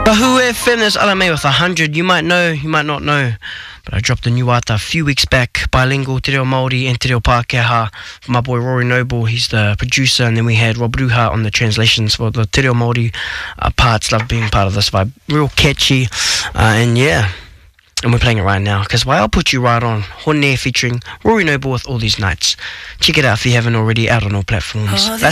Who FM, there's Alamei with 100. You might know, you might not know, but I dropped a new ata a few weeks back, bilingual, te reo Māori and te reo Pākehā, for my boy Rory Noble. He's the producer, and then we had Rob Ruha on the translations for the te reo Māori parts. Love being part of this vibe. Real catchy, and yeah. And we're playing it right now, because why I'll put you right on. Hone featuring Rory Noble with All These Nights. Check it out if you haven't already, out on all platforms.